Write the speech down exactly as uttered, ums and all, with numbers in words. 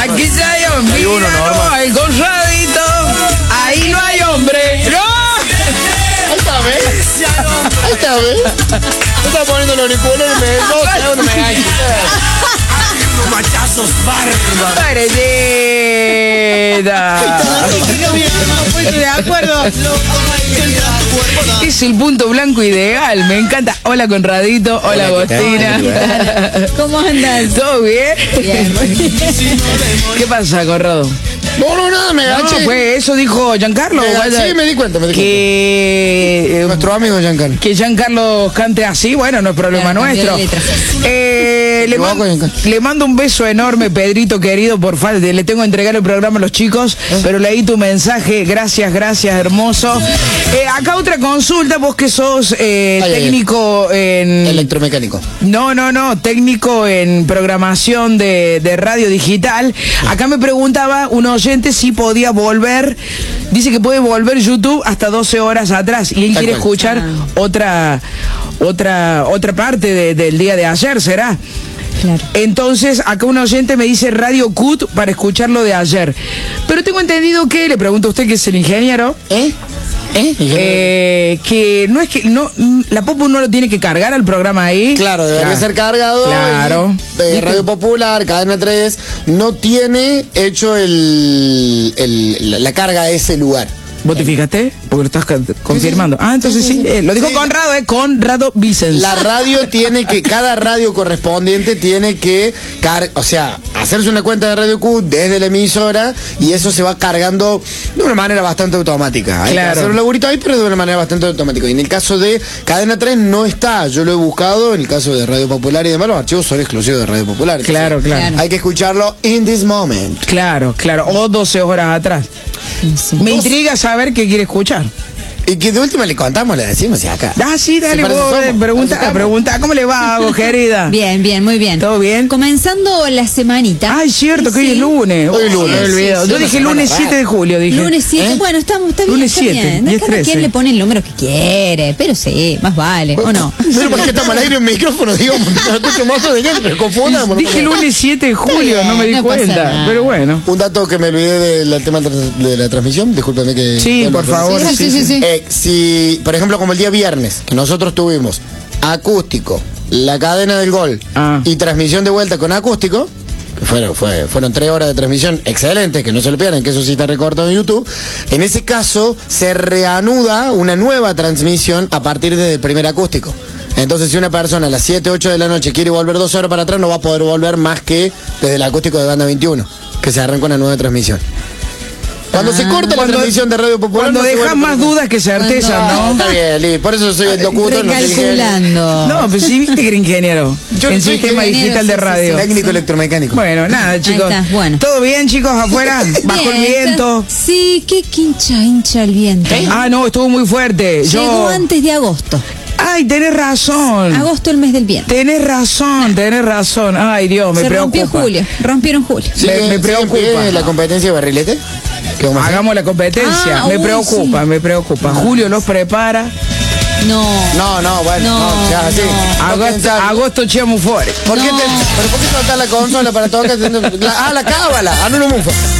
Aquí sí hay hombre. Hay uno, Mira, normal. no, el Gonzalito. Ahí no hay hombre. ¡No! Ahí está, ¿ves? Ahí está, ¿ves? Tú estás poniendo los auriculares y me no sé dónde me hay. Machazos bárbaros. Parecida. Estoy de acuerdo. Es el punto blanco ideal. Me encanta. Hola, Conradito. Hola, Agostina. ¿Cómo andas? ¿Todo bien? Bien, muy bien. ¿Qué pasa, Conrado? No, no, nada, me No, agaché. pues eso dijo Giancarlo. Me- vaya, sí, me di cuenta, me di que, eh, Nuestro amigo Giancarlo. que Giancarlo cante así, bueno, no es problema Claro, cambió nuestro. la letra. Eh, le, Equivoco, man- Giancarlo. le mando un beso enorme, Pedrito querido, por falta. Le tengo que entregar el programa a los chicos, pero leí tu mensaje. Gracias, gracias, hermoso. Eh, acá otra consulta, vos que sos eh, Ay, ay, ay. técnico en... Electromecánico. No, no, no, técnico en programación de, de radio digital. Acá me preguntaba un oyente si podía volver, dice que puede volver YouTube hasta doce horas atrás y él Tal quiere cual. escuchar Ah. otra, otra, otra parte de- del día de ayer, ¿será? Claro. Entonces, acá un oyente me dice Radio Cut para escuchar lo de ayer. Pero tengo entendido que, le pregunto a usted que es el ingeniero, ¿Eh? ¿Eh? eh, que no es que, no, la Popu no lo tiene que cargar al programa ahí. Claro, debería ser cargado. Claro. Y, eh, Radio Popular, Cadena tres, no tiene hecho el, el- la- la carga a ese lugar. ¿Vos te fijaste? Porque lo estás ca- confirmando. Ah, entonces sí. eh, lo dijo Sí. Conrado, ¿eh? Conrado Vicens. La radio tiene que, cada radio correspondiente tiene que, car o sea, hacerse una cuenta de Radio Q desde la emisora y eso se va cargando de una manera bastante automática. Hay Claro. que hacer un laburito ahí, pero de una manera bastante automática. Y en el caso de Cadena tres no está, yo lo he buscado, en el caso de Radio Popular y demás, los archivos son exclusivos de Radio Popular. Claro, Entonces, claro. hay que escucharlo in this moment. Claro, claro. O doce horas atrás. Sí. Me intriga saber qué quiere escuchar. Y que de última le contamos, le decimos y acá. Ah, sí, dale, Sí, para eso vos, somos, eh, para pregunta, eso estamos. pregunta, ¿cómo le va, vos, querida? Bien, bien, muy bien. ¿Todo bien? Comenzando la semanita. Ay, cierto, que hoy Sí. es lunes. Hoy es Oh, lunes. me he olvidado. Sí, Yo sí, dije una lunes semana siete de julio, dije. Lunes siete, ¿Eh? bueno, estamos, está bien, Lunes está siete, bien. diez Cada trece. quien le pone el número que quiere, pero sí, más vale, ¿o no? Pero ¿por qué estamos al aire en micrófono? Digamos, no escucho más de gente, pero confundamos. Dije lunes siete de julio, bien, no me di no pasa cuenta. nada. Pero bueno. Un dato que me olvidé del tema tras- de la transmisión, discúlpeme que... Sí, bueno, por pero- favor. Sí, sí, sí, sí. Eh, si, por ejemplo, como el día viernes, que nosotros tuvimos acústico, la cadena del gol Ah. y transmisión de vuelta con acústico, que fueron, fue, fueron tres horas de transmisión excelentes, que no se lo pierdan, que eso sí está recortado en YouTube. En ese caso, se reanuda una nueva transmisión a partir del primer acústico. Entonces, si una persona a las siete, ocho de la noche quiere volver dos horas para atrás, no va a poder volver más que desde el acústico de Banda veintiuno, que se arranca una nueva transmisión. Cuando se corta la Cuando- transmisión de Radio Popular... Cuando no se dejas vuelve más para- dudas que certezas, Ah, ¿no? está bien, Lee, por eso soy el locutor, no soy el ingeniero. Recalculando. No, pues sí, viste que era ingeniero. Yo en soy sistema ingeniero, digital de sí, sí, radio. Técnico electromecánico. Bueno, nada, chicos. está, bueno. ¿Todo bien, chicos, afuera? ¿Bajó el Bien, viento? está- Sí, qué hincha, hincha el viento. Ah, no, estuvo muy fuerte. Llegó Yo... antes de agosto. Ay, tenés razón. Agosto, el mes del viento. Tenés razón, tenés razón. Ay, Dios, me Se preocupa. rompió julio. Rompieron julio. ¿Sigue, me- me sigue en preocupa. pie la competencia de barrilete? ¿Qué vamos a hacer? Hagamos la competencia. Ah, me uy, preocupa, sí. me preocupa. Julio los prepara. No. No, no, bueno, no, No, ya así. no. Agosto, agosto echamos fuera. ¿Por qué No. te, ¿Pero por qué no está la consola para tocar? La- ah, la cábala. Ah, no, no, mufa.